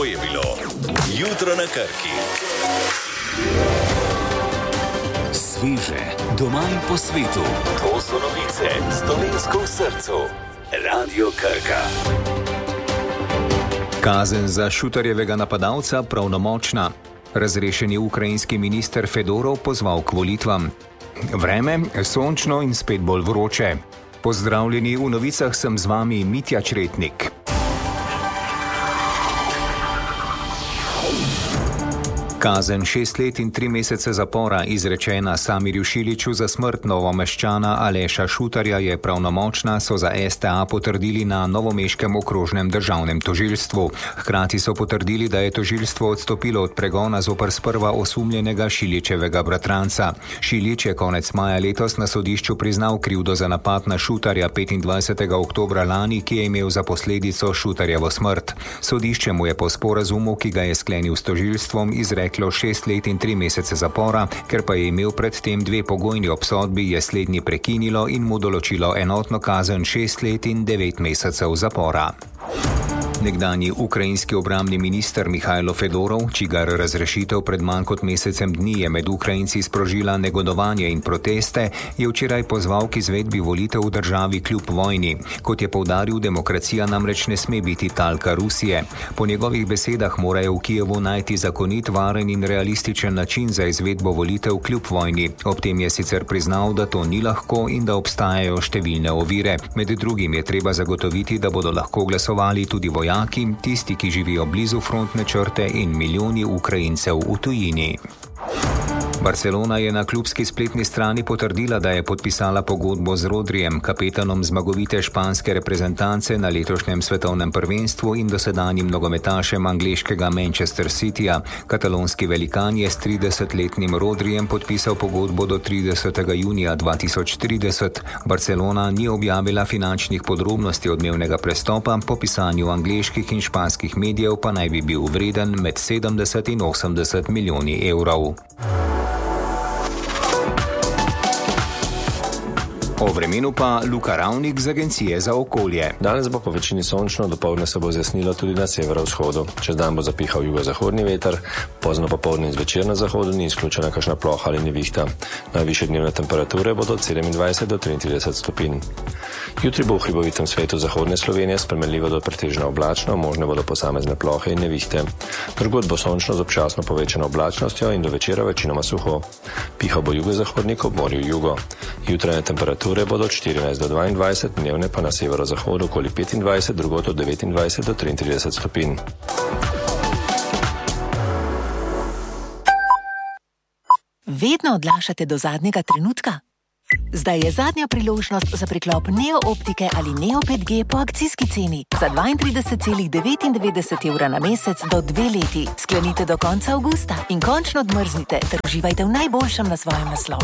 To je bilo Jutro na Krki. Sveže, doma in po svetu. To so novice s Dolenjsko v srcu. Radio Krka. Kazen za Šutarjevega napadalca pravnomočna. Razrešeni ukrajinski minister Fedorov pozval k volitvam. Vreme, sončno in spet bolj vroče. Pozdravljeni, v novicah sem z vami Mitja Čretnik. Kazen 6 let in 3 mesece zapora izrečena Samirju Šiliću za smrt novomeščana Aleša Šutarja je pravnomočna, so za STA potrdili na novomeškem okrožnem državnem tožilstvu. Hkrati so potrdili, da je tožilstvo odstopilo od pregona zoper sprva osumljenega Šilićevega bratranca. Šilić je konec maja letos na sodišču priznal krivdo za napad na Šutarja 25. oktobra lani, ki je imel za posledico Šutarjevo smrt. Sodišče mu je po sporazumu, ki ga je sklenil s tožilstvom, izreklo 6 let in 3 mesece zapora, ker pa je imel predtem 2 pogojni obsodbi, je slednji prekinilo in mu določilo enotno kazen 6 let in 9 mesecev zapora. Nekdanji ukrajinski obrambni minister Mihajlo Fedorov, čigar razrešitev pred manj kot mesecem dni je med Ukrajinci sprožila negodovanje in proteste, je včeraj pozval k izvedbi volitev v državi kljub vojni. Kot je poudaril, demokracija namreč ne sme biti talka Rusije. Po njegovih besedah morajo v Kijevu najti zakonit, varen in realističen način za izvedbo volitev kljub vojni. Ob tem je sicer priznal, da to ni lahko in da obstajajo številne ovire. Med drugim je treba zagotoviti, da bodo lahko glasovali tudi vojaki, tisti, ki živijo blizu frontne črte in milijoni Ukrajincev v tujini. Barcelona je na klubski spletni strani potrdila, da je podpisala pogodbo z Rodrijem, kapetanom zmagovite španske reprezentance na letošnjem svetovnem prvenstvu in dosedanjim nogometašem angleškega Manchester Cityja. Katalonski velikan je s 30-letnim Rodrijem podpisal pogodbo do 30. junija 2030. Barcelona ni objavila finančnih podrobnosti odmevnega prestopa, po pisanju angleških in španskih medijev pa naj bi bil vreden med 70 in 80 milijoni evrov. O vremenu pa Luka Ravnik z Agencije za okolje. Danes bo po večini sončno, dopoldne se bo zjasnilo tudi na severovzhodu. Čez dan bo zapihal jugozahodni veter, pozno popoldne in zvečer na zahodu ni izključena kakšna ploha ali nevihta. Najvišje dnevne temperature bodo od 27 do 33 stopinj. Jutri bo v hribovitem svetu zahodne Slovenije spremenljivo do pretežno oblačno, možne bodo posamezne plohe in nevihte. Drugod bo sončno z občasno povečano oblačnostjo in do večera večinoma suho. Pihal bo jugozahodnik, ob morju jugo. Jutranje temperature bodo od 14 do 22, dnevne pa na severozahodu okoli 25, drugod od 29 do 33 stopinj. Vedno odlašate do zadnjega trenutka? Zdaj je zadnja priložnost za priklop Neo optike ali Neo 5G po akcijski ceni za 32,99 evra na mesec do 2 leti. Sklenite do konca avgusta in končno odmrznite ter uživajte v najboljšem na svojem naslovu.